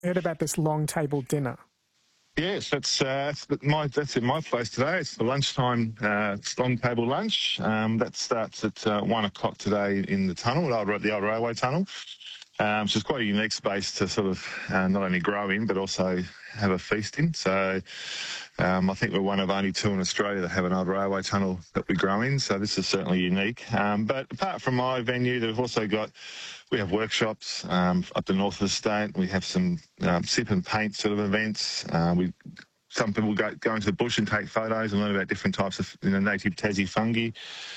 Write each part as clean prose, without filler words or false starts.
Heard about this long table dinner. Yes, that's in my place today. It's the lunchtime long table lunch. That starts at 1 o'clock today in the tunnel, the old railway tunnel. So it's quite a unique space to sort of not only grow in, but also have a feast in. So I think we're one of only two in Australia that have an old railway tunnel that we grow in. So this is certainly unique. But apart from my venue, we have workshops up the north of the state. We have some sip and paint sort of events. Some people go into the bush and take photos and learn about different types of native Tassie fungi.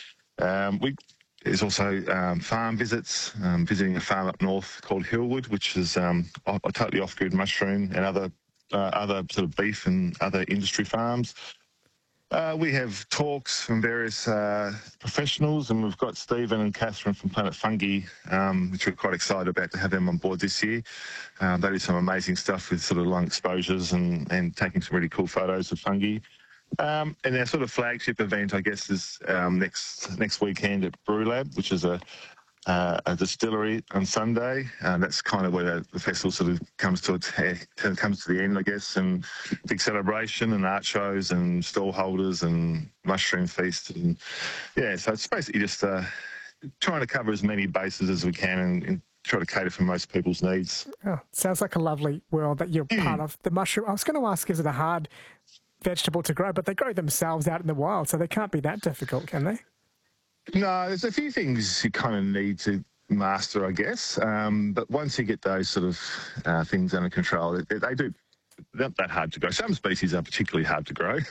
There's also farm visits, visiting a farm up north called Hillwood, which is a totally off-grid mushroom and other sort of beef and other industry farms. We have talks from various professionals, and we've got Stephen and Catherine from Planet Fungi, which we're quite excited about to have them on board this year. They do some amazing stuff with sort of long exposures and taking some really cool photos of fungi. And our sort of flagship event, I guess, is next weekend at Brew Lab, which is a distillery on Sunday. That's kind of where the festival sort of comes to the end, I guess, and big celebration and art shows and stall holders and mushroom feast. And yeah, so it's basically just trying to cover as many bases as we can and try to cater for most people's needs. Oh, sounds like a lovely world that you're part of. The mushroom, I was going to ask, is it a hard vegetable to grow? But they grow themselves out in the wild, so they can't be that difficult, can they? No, there's a few things you kind of need to master, I guess. But once you get those sort of things under control, they're not that hard to grow. Some species are particularly hard to grow.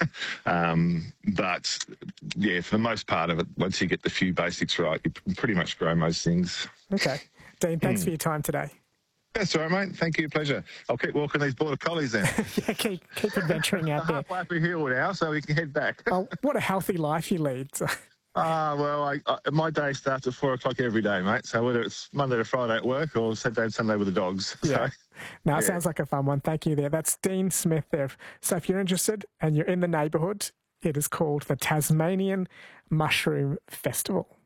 But yeah, for the most part of it, once you get the few basics right, you can pretty much grow most things. Okay. Dean, thanks for your time today. That's all right, mate. Thank you. Pleasure. I'll keep walking these border collies then. Yeah, keep adventuring out there. Halfway up a hill now, so we can head back. Oh, what a healthy life you lead. Well, my day starts at 4 o'clock every day, mate. So whether it's Monday to Friday at work or Saturday and Sunday with the dogs. Yeah. So, Now, it sounds like a fun one. Thank you there. That's Dean Smith there. So if you're interested and you're in the neighbourhood, it is called the Tasmanian Mushroom Festival.